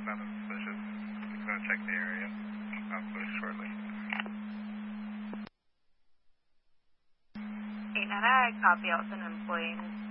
nothing suspicious. He's going to check the area. I'll close shortly. 899, copy, also an employee